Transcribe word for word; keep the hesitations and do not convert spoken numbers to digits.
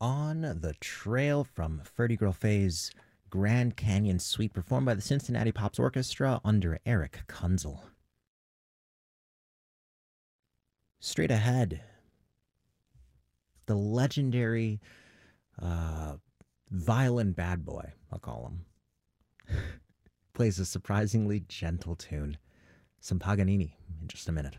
On the Trail from Ferdy Girl Faye's Grand Canyon Suite, performed by the Cincinnati Pops Orchestra under Eric Kunzel. Straight ahead, the legendary uh, violin bad boy, I'll call him, plays a surprisingly gentle tune. Some Paganini in just a minute.